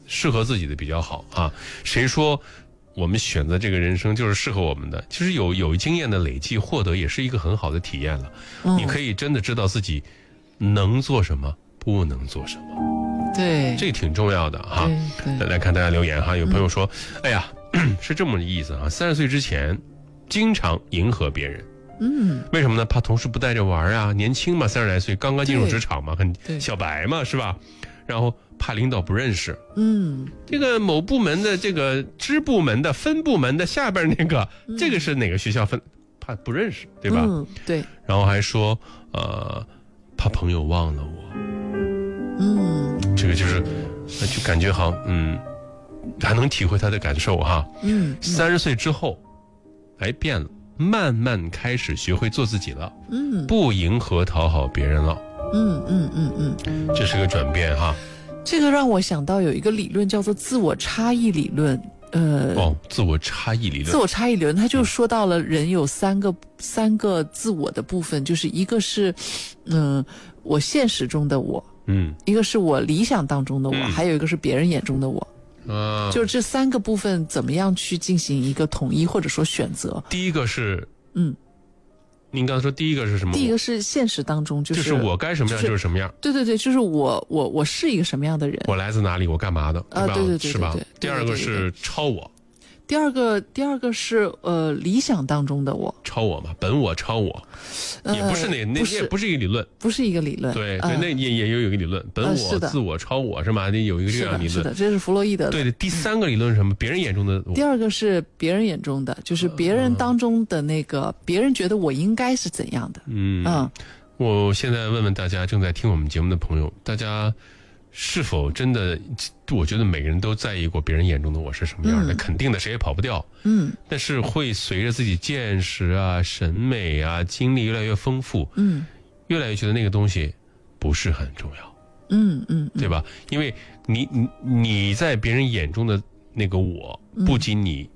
适合自己的比较好啊。谁说我们选择这个人生就是适合我们的？其实有经验的累积获得也是一个很好的体验了。你可以真的知道自己能做什么，不能做什么。 对， 这个挺重要的哈。来看大家留言哈，有朋友说，哎呀，是这么个意思啊，30岁之前经常迎合别人。为什么呢？怕同事不带着玩啊，年轻嘛，30来岁刚刚进入职场嘛，很小白嘛，是吧？然后怕领导不认识，这个某部门的这个支部门的分部门的下边那个，这个是哪个学校分，怕不认识，对吧？ 对。 然后还说，怕朋友忘了我，这个就是就感觉好，还能体会他的感受哈。30岁之后，变了。慢慢开始学会做自己了，不迎合讨好别人了，这是个转变哈。 这个让我想到有一个理论叫做自我差异理论， 自我差异理论， 自我差异理论，它就说到了人有三个自我的部分，就是一个是，我现实中的我，一个是我理想当中的我，还有一个是别人眼中的我。就是这3个部分怎么样去进行一个统一或者说选择？ 第一个是，您刚才说第一个是什么？ 第一个是现实当中就是我该什么样就是什么样。 对，就是我是一个什么样的人， 我来自哪里，我干嘛的， 对， 是吧？第二个是超我。 第二个是理想当中的我， 超我嘛，本我超我，也不是那也不是一个理论， 不是一个理论。 对，那也有一个理论，本我、自我、超我是吗？有一个这样的理论。 是的，这是弗洛伊德的。 对，第3个理论是什么？别人眼中的我。 第二个是别人眼中的，就是别人当中的那个，别人觉得我应该是怎样的。 我现在问问大家，正在听我们节目的朋友，大家是否真的？我觉得每个人都在意过别人眼中的我是什么样的，肯定的，谁也跑不掉。但是会随着自己见识啊、审美啊、经历越来越丰富，越来越觉得那个东西不是很重要。对吧？因为你在别人眼中的那个我，不及你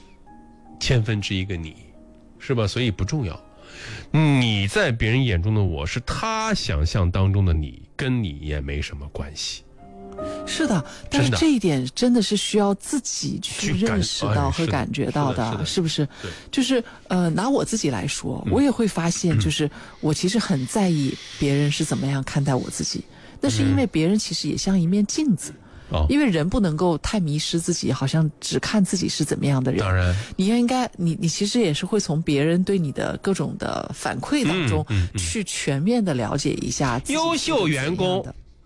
1/1000个你，是吧？所以不重要。你在别人眼中的我是他想象当中的你，跟你也没什么关系。 是的，但是这一点真的是需要自己去认识到和感觉到的，是不是？就是拿我自己来说，我也会发现，就是我其实很在意别人是怎么样看待我自己，那是因为别人其实也像一面镜子。因为人不能够太迷失自己，好像只看自己是怎么样的人。当然，你其实也是会从别人对你的各种的反馈当中，去全面的了解一下自己优秀员工。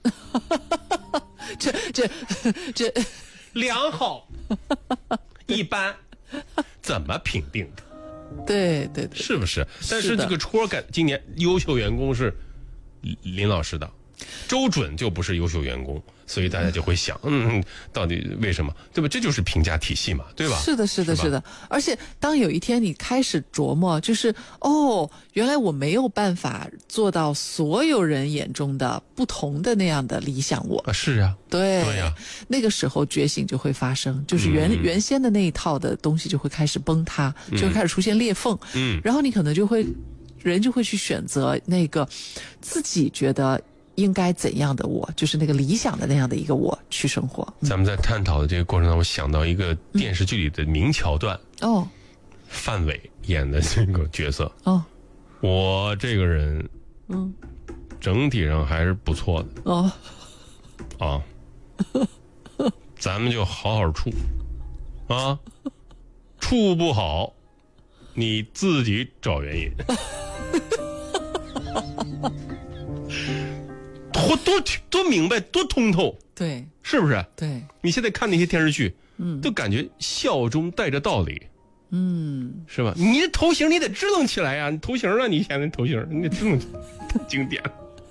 这良好，一般，怎么评定的？ 对， 是不是？但是这个戳感，今年优秀员工是林老师的，周准就不是优秀员工。所以大家就会想，到底为什么，对吧？这就是评价体系嘛，对吧？ 是的。而且当有一天你开始琢磨，就是原来我没有办法做到所有人眼中的不同的那样的理想我。 是啊，对啊， 那个时候觉醒就会发生，就是原先的那一套的东西就会开始崩塌，就会开始出现裂缝。然后你可能人就会去选择那个自己觉得应该怎样的我，就是那个理想的那样的一个我去生活。 咱们在探讨的这个过程当中，我想到一个电视剧里的名桥段。范伟演的这个角色。我这个人，整体上还是不错的。咱们就好好处，处不好，你自己找原因。多明白，多通透， 对， 是不是？ 对， 你现在看那些电视剧，都感觉笑中带着道理，是吧？你的头型你得支棱起来呀，你头型啊，你现在头型你得支棱起来，经典。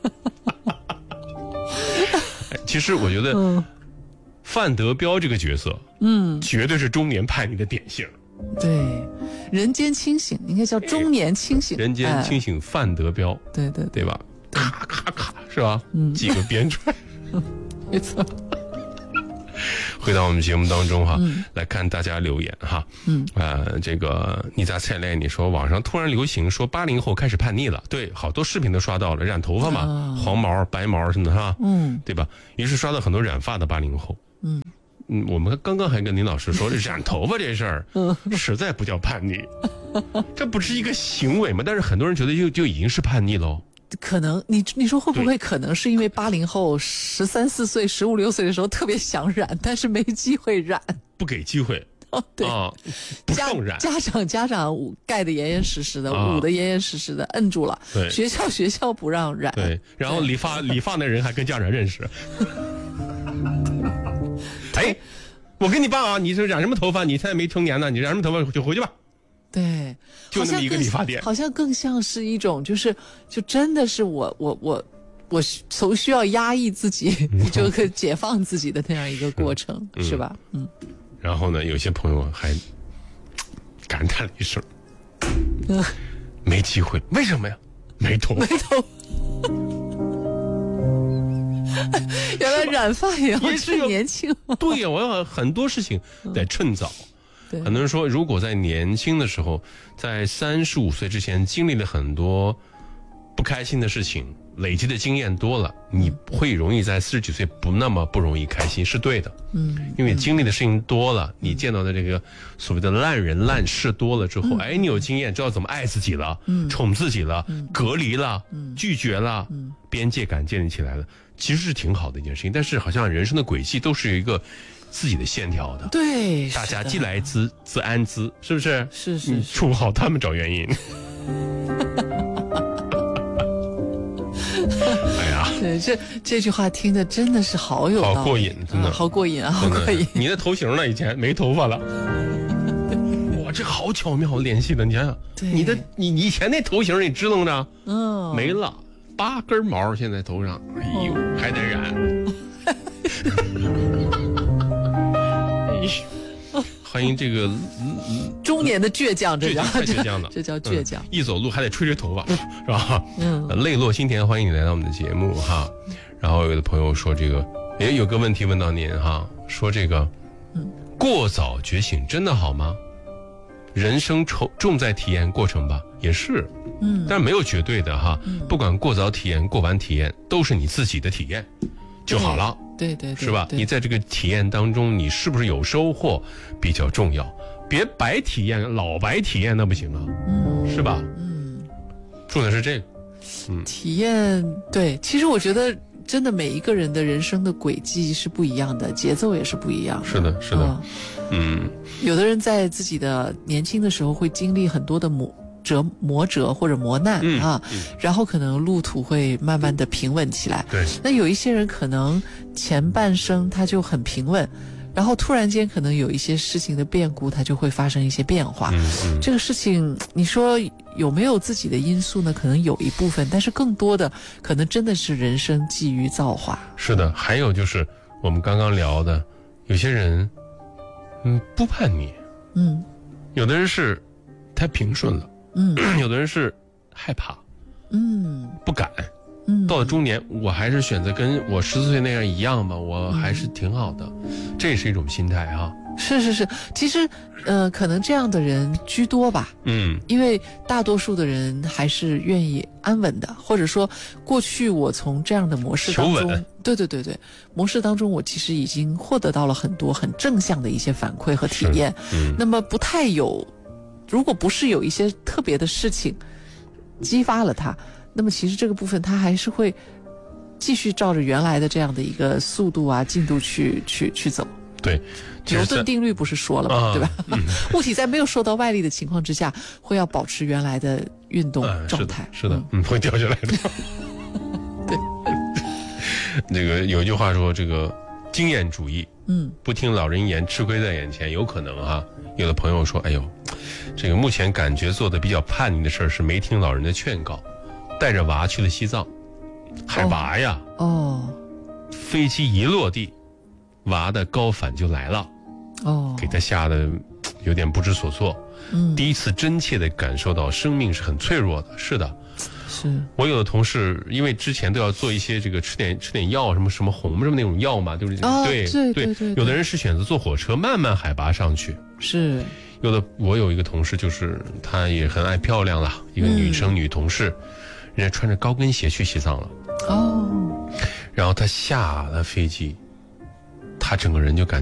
其实我觉得，范德彪这个角色，绝对是中年叛逆的典型。 对，人间清醒应该叫中年清醒， 人间清醒范德彪，对吧？咔咔咔，是吧？几个编出来， 没错。 回到我们节目当中哈，来看大家留言哈。这个你在菜类，你说网上突然流行说80后开始叛逆了，对，好多视频都刷到了，染头发嘛，黄毛、白毛什么的哈，对吧？于是刷到很多染发的80后。 我们刚刚还跟林老师说，染头发这事儿，实在不叫叛逆，这不是一个行为吗？但是很多人觉得就已经是叛逆喽。 可能你说会不会可能是因为80后13、14岁、15、16岁的时候特别想染，但是没机会染， 不给机会。 对啊，不让染， 家长盖得严严实实的，捂得严严实实的，摁住了。 对， 学校不让染。 对，然后理发那人还跟家长认识。哎，我跟你爸啊，你是染什么头发？你现在没成年呢，你染什么头发就回去吧。 对， 就那么一个理发店， 好像更像是一种，就真的是我从需要压抑自己，就可以解放自己的那样一个过程，是吧？嗯。 然后呢，有些朋友还感叹了一声：“没机会，为什么呀？没头。” 原来染发也要趁年轻。 对呀，我要很多事情得趁早。很多人说，如果在年轻的时候，在35岁之前经历了很多不开心的事情，累积的经验多了，你会容易在40几岁不那么不容易开心，是对的。因为经历的事情多了，你见到的这个所谓的烂人烂事多了之后，你有经验，知道怎么爱自己了，宠自己了，隔离了，拒绝了，边界感建立起来了，其实是挺好的一件事情。但是好像人生的轨迹都是有一个自己的线条的， 对， 大家既来之则安之，是不是？ 是， 处不好他们找原因。哎呀， 对，这句话听的真的是好有道理， 好过瘾，真的， 好过瘾啊，好过瘾。 你的头型呢？以前没头发了，哇，这好巧妙联系的，你想想，你以前那头型你支棱着，没了，8根毛现在头上，哎呦，还得染。欢迎这个中年的倔强，这叫倔强的， 这叫倔强。 一走路还得吹头发，是吧？泪落心田，欢迎你来到我们的节目哈。然后有的朋友说这个，也有个问题问到您哈，说这个，过早觉醒真的好吗？人生重在体验过程吧，也是，但是没有绝对的哈。不管过早体验、过晚体验，都是你自己的体验就好了。 对， 是吧？你在这个体验当中，你是不是有收获比较重要？别白体验，老白体验那不行啊，是吧？重点是这个， 体验。对，其实我觉得真的每一个人的人生的轨迹是不一样的，节奏也是不一样的。 是的， 有的人在自己的年轻的时候会经历很多的磨折或者磨难然后可能路途会慢慢的平稳起来。 对， 那有一些人可能前半生他就很平稳，然后突然间可能有一些事情的变故，它就会发生一些变化。这个事情你说有没有自己的因素呢？可能有一部分，但是更多的可能真的是人生际遇造化。是的，还有就是我们刚刚聊的，有些人不叛逆，有的人是太平顺了，有的人是害怕，不敢，到了中年，我还是选择跟我14岁那样一样吧，我还是挺好的，这也是一种心态哈。 是，其实可能这样的人居多吧，因为大多数的人还是愿意安稳的，或者说过去我从这样的模式当中，对，模式当中我其实已经获得到了很多很正向的一些反馈和体验，那么不太有，如果不是有一些特别的事情激发了他，那么其实这个部分他还是会继续照着原来的这样的一个速度进度去走。对，牛顿定律不是说了吗？对吧？物体在没有受到外力的情况之下，会要保持原来的运动状态。 是的，会掉下来的。 对， 那个有一句话说，这个经验主义，不听老人言，吃亏在眼前，有可能哈。有的朋友说，哎呦，这个目前感觉做的比较叛逆的事儿是没听老人的劝告，带着娃去了西藏，海拔呀，飞机一落地。娃的高反就来了，给他吓得有点不知所措。第一次真切的感受到生命是很脆弱的。是的， 是我有的同事，因为之前都要做一些这个吃点药，什么红什么那种药嘛，就是对，有的人是选择坐火车慢慢海拔上去。 是我有一个同事，就是她也很爱漂亮了，一个女同事，人家穿着高跟鞋去西藏了。然后她下了飞机。他整个人就感